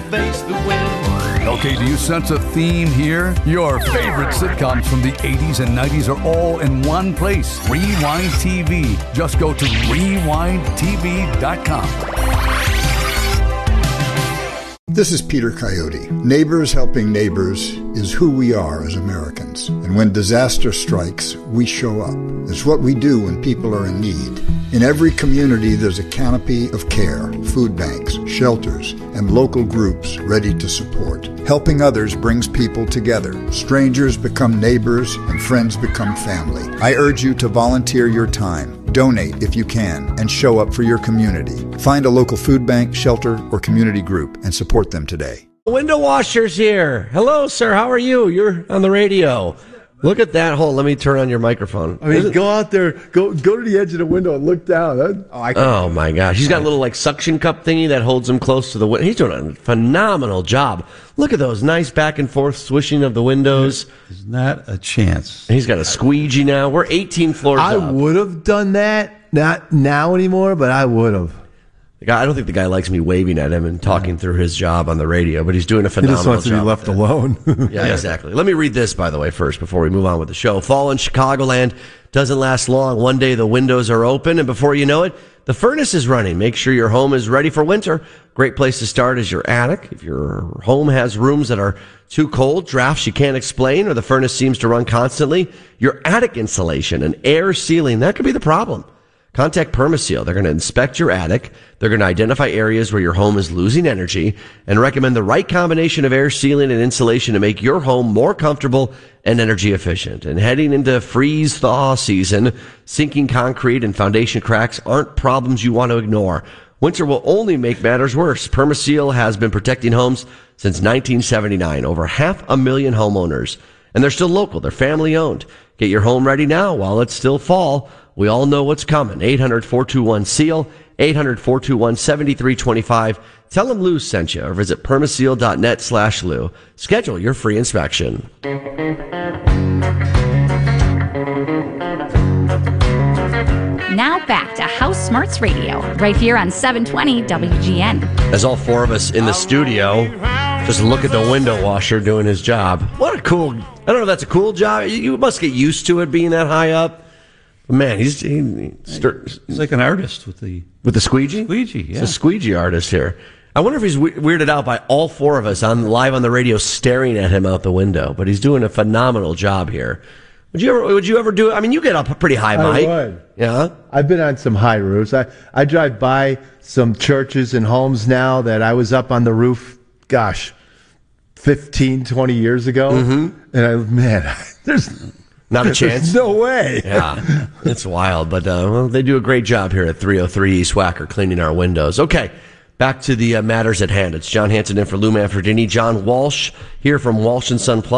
face the wind. Okay, do you sense a theme here? Your favorite sitcoms from the 80s and 90s are all in one place. Rewind TV. Just go to rewindtv.com. This is Peter Coyote. Neighbors helping neighbors is who we are as Americans. And when disaster strikes, we show up. It's what we do when people are in need. In every community, there's a canopy of care, food banks, shelters, and local groups ready to support. Helping others brings people together. Strangers become neighbors, and friends become family. I urge you to volunteer your time. Donate if you can, and show up for your community. Find a local food bank, shelter, or community group and support them today. Window washer's here. Hello, sir. How are you? You're on the radio. Look at that hole. Let me turn on your microphone. I mean, go out there, go to the edge of the window and look down. Oh my gosh. He's got a little suction cup thingy that holds him close to the window. He's doing a phenomenal job. Look at those nice back and forth swishing of the windows. There's not a chance. He's got a squeegee now. We're 18 floors up. I would have done that. Not now anymore, but I would have. I don't think the guy likes me waving at him and talking through his job on the radio, but he's doing a phenomenal job. He just wants to be left alone. Yeah, exactly. Let me read this, by the way, first, before we move on with the show. Fall in Chicagoland doesn't last long. One day the windows are open, and before you know it, the furnace is running. Make sure your home is ready for winter. Great place to start is your attic. If your home has rooms that are too cold, drafts you can't explain, or the furnace seems to run constantly, your attic insulation and air sealing, that could be the problem. Contact Permaseal. They're going to inspect your attic. They're going to identify areas where your home is losing energy and recommend the right combination of air sealing and insulation to make your home more comfortable and energy efficient. And heading into freeze-thaw season, sinking concrete and foundation cracks aren't problems you want to ignore. Winter will only make matters worse. Permaseal has been protecting homes since 1979. Over 500,000 homeowners. And they're still local. They're family-owned. Get your home ready now while it's still fall. We all know what's coming. 800-421-SEAL, 800-421-7325. Tell them Lou sent you or visit permaseal.net/Lou. Schedule your free inspection. Now back to House Smarts Radio, right here on 720 WGN. As all four of us in the studio just look at the window washer doing his job. What a cool, I don't know if that's a cool job. You must get used to it being that high up. Man, he's like an artist with the squeegee? Squeegee, yeah. He's a squeegee artist here. I wonder if he's weirded out by all four of us live on the radio staring at him out the window. But he's doing a phenomenal job here. Would you ever do it? I mean, you get up pretty high, Mike. I would. Yeah? I've been on some high roofs. I drive by some churches and homes now that I was up on the roof, 15, 20 years ago. Mm-hmm. And there's not a chance. There's no way. Yeah, it's wild. But they do a great job here at 303 East Wacker cleaning our windows. Okay, back to the matters at hand. It's John Hanson in for Lou Manfredini. John Walsh here from Walsh & Son Plus.